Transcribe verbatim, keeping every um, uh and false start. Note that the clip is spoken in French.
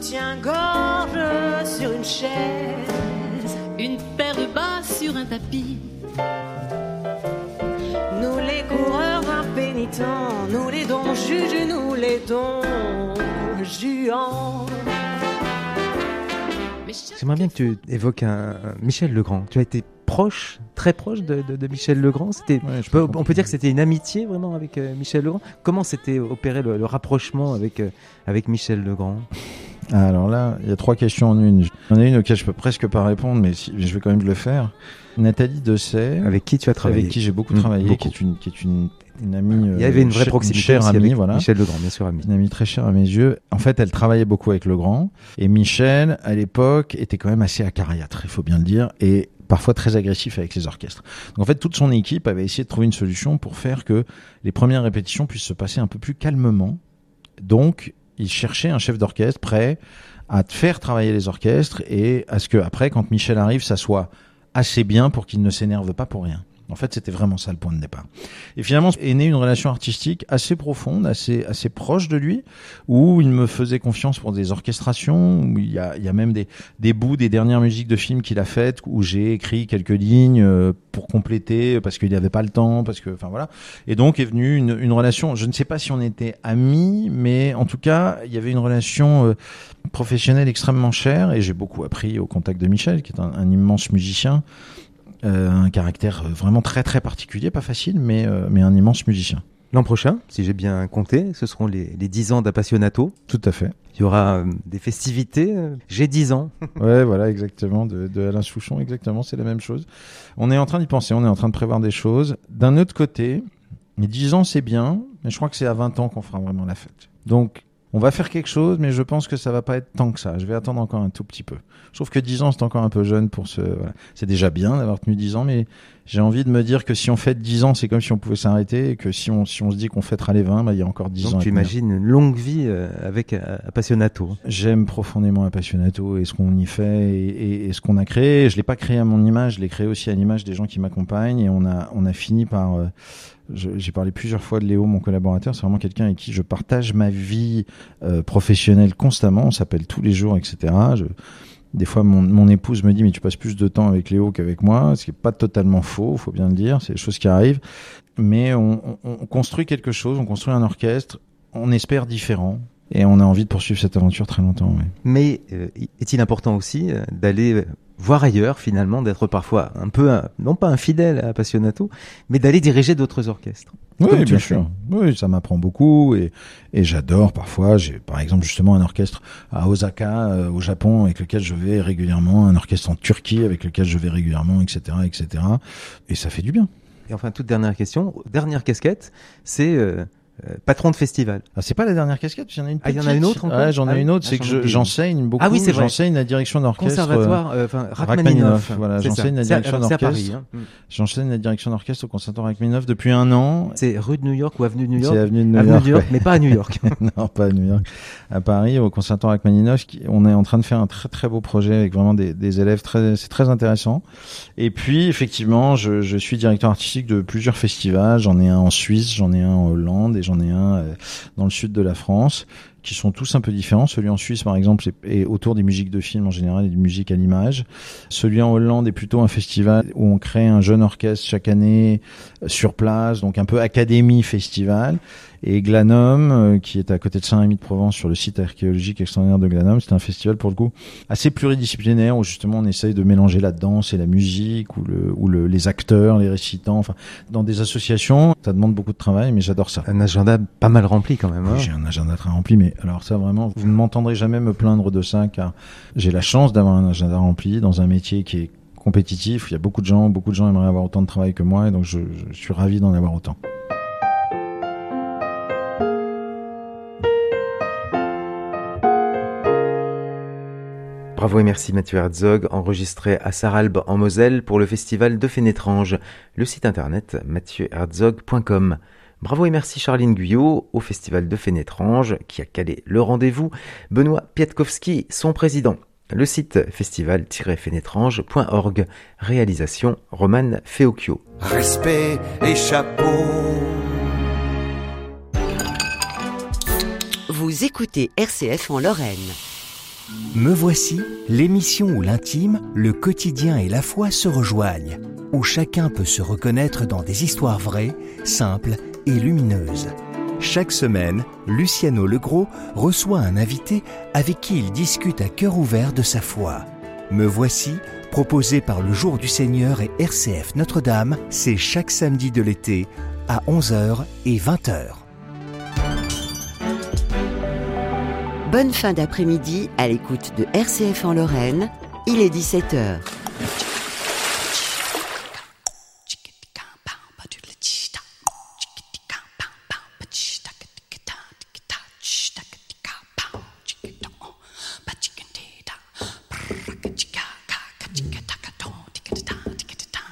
soutien-gorge sur une chaise, une paire de bas sur un tapis. Nous les coureurs impénitents, nous les dons juges, nous les dons juants. J'aimerais bien que tu évoques un, un Michel Legrand. Tu as été proche, très proche de, de, de Michel Legrand. C'était, ouais, je peux, on peut dire que c'était une amitié vraiment avec euh, Michel Legrand. Comment s'était opéré le, le rapprochement avec, euh, avec Michel Legrand? Alors là, il y a trois questions en une. Il y en a une auquel je peux presque pas répondre, mais si, je vais quand même le faire. Nathalie Dessay, avec qui tu as travaillé, avec qui j'ai beaucoup travaillé, mmh, beaucoup. qui est une, qui est une, une amie. Il y avait une vraie proximité, une chère amie, voilà. Michel Legrand, bien sûr, amie. Une amie très chère à mes yeux. En fait, elle travaillait beaucoup avec Legrand, et Michel, à l'époque, était quand même assez acariâtre, il faut bien le dire, et parfois très agressif avec les orchestres. Donc en fait, toute son équipe avait essayé de trouver une solution pour faire que les premières répétitions puissent se passer un peu plus calmement. Donc, il cherchait un chef d'orchestre prêt à faire travailler les orchestres et à ce que après, quand Michel arrive, ça soit assez bien pour qu'il ne s'énerve pas pour rien. En fait, c'était vraiment ça le point de départ. Et finalement, est née une relation artistique assez profonde, assez assez proche de lui, où il me faisait confiance pour des orchestrations, où il y a il y a même des des bouts des dernières musiques de films qu'il a faites où j'ai écrit quelques lignes euh, pour compléter parce qu'il n'y avait pas le temps, parce que enfin voilà. Et donc est venue une une relation. Je ne sais pas si on était amis, mais en tout cas, il y avait une relation euh, professionnelle extrêmement chère et j'ai beaucoup appris au contact de Michel, qui est un, un immense musicien. Euh, un caractère vraiment très très particulier, pas facile, mais, euh, mais un immense musicien. L'an prochain, si j'ai bien compté, ce seront les, les dix ans d'Appassionato. Tout à fait. Il y aura euh, des festivités. Euh, j'ai dix ans. Ouais, voilà, exactement, de, de Alain Souchon, exactement, c'est la même chose. On est en train d'y penser, on est en train de prévoir des choses. D'un autre côté, les dix ans, c'est bien, mais je crois que c'est à vingt ans qu'on fera vraiment la fête. Donc, on va faire quelque chose, mais je pense que ça va pas être tant que ça. Je vais attendre encore un tout petit peu. Je trouve que dix ans, c'est encore un peu jeune pour ce... Voilà. C'est déjà bien d'avoir tenu dix ans, mais j'ai envie de me dire que si on fête dix ans, c'est comme si on pouvait s'arrêter, et que si on, si on se dit qu'on fêtera les vingt, bah, il y a encore dix Donc ans. Donc tu imagines une longue vie euh, avec euh, Appassionato. J'aime profondément Appassionato et ce qu'on y fait et, et, et ce qu'on a créé. Je l'ai pas créé à mon image, je l'ai créé aussi à l'image des gens qui m'accompagnent, et on a, on a fini par... Euh, Je, j'ai parlé plusieurs fois de Léo, mon collaborateur. C'est vraiment quelqu'un avec qui je partage ma vie euh, professionnelle constamment. On s'appelle tous les jours, et cetera. Je, des fois, mon, mon épouse me dit « mais tu passes plus de temps avec Léo qu'avec moi », ce qui n'est pas totalement faux, il faut bien le dire. C'est des choses qui arrivent. Mais on, on, on construit quelque chose, on construit un orchestre, on espère différent. Et on a envie de poursuivre cette aventure très longtemps. Oui. Mais euh, est-il important aussi euh, d'aller... Euh, voir ailleurs finalement, d'être parfois un peu, un, non pas infidèle à Appassionato, mais d'aller diriger d'autres orchestres. Oui, bien sûr. Oui, ça m'apprend beaucoup et, et j'adore parfois. J'ai par exemple justement un orchestre à Osaka, euh, au Japon, avec lequel je vais régulièrement, un orchestre en Turquie avec lequel je vais régulièrement, et cetera, et cetera. Et ça fait du bien. Et enfin, toute dernière question, dernière casquette, c'est euh, Euh, patron de festival. Ah, c'est pas la dernière casquette, il y en a une petite. Ah, il y en a une autre encore. Ouais, j'en ai ah, une autre, ah, c'est que je, j'enseigne beaucoup. Ah oui, c'est vrai. J'enseigne la direction d'orchestre. Conservatoire, enfin, euh, Rachmaninoff. Voilà, c'est j'enseigne ça. la direction c'est, d'orchestre. C'est à Paris, hein. J'enseigne la direction d'orchestre au Conservatoire Rachmaninoff depuis un an. C'est rue de New York ou avenue de New York? C'est avenue de New avenue York, de New York, ouais. mais pas à New York. Non, pas à New York. À Paris, au Conservatoire Rachmaninoff, on est en train de faire un très très beau projet avec vraiment des, des élèves très, c'est très intéressant. Et puis, effectivement, je, je suis directeur artistique de plusieurs festivals. J'en ai un en Suisse, j'en ai un en Hollande et j'en ai un euh, dans le sud de la France, qui sont tous un peu différents. Celui en Suisse, par exemple, est autour des musiques de films en général et des musiques à l'image. Celui en Hollande est plutôt un festival où on crée un jeune orchestre chaque année sur place, donc un peu académie festival. Et Glanum, euh, qui est à côté de Saint-Rémy-de-Provence, sur le site archéologique extraordinaire de Glanum, c'est un festival pour le coup assez pluridisciplinaire où justement on essaye de mélanger la danse et la musique, ou le, ou le, les acteurs, les récitants, enfin dans des associations. Ça demande beaucoup de travail, mais j'adore ça. Un agenda pas mal rempli quand même. Hein. Oui, j'ai un agenda très rempli, mais alors ça vraiment, vous ne m'entendrez jamais me plaindre de ça, car j'ai la chance d'avoir un agenda rempli dans un métier qui est compétitif. Il y a beaucoup de gens, beaucoup de gens aimeraient avoir autant de travail que moi, et donc je, je suis ravi d'en avoir autant. Bravo et merci Mathieu Herzog, enregistré à Sarralbe en Moselle pour le festival de Fénétrange. Le site internet mathieu herzog point com. Bravo et merci Charline Guyot au festival de Fénétrange qui a calé le rendez-vous. Benoît Piatkowski, son président. Le site festival tiret fénétrange point org. Réalisation Romane Feocchio. Respect et chapeau. Vous écoutez R C F en Lorraine. Me voici, l'émission où l'intime, le quotidien et la foi se rejoignent, où chacun peut se reconnaître dans des histoires vraies, simples et lumineuses. Chaque semaine, Luciano Legros reçoit un invité avec qui il discute à cœur ouvert de sa foi. Me voici, proposé par le Jour du Seigneur et R C F Notre-Dame, c'est chaque samedi de l'été à onze heures et vingt heures. Bonne fin d'après-midi à l'écoute de R C F en Lorraine, il est dix-sept heures.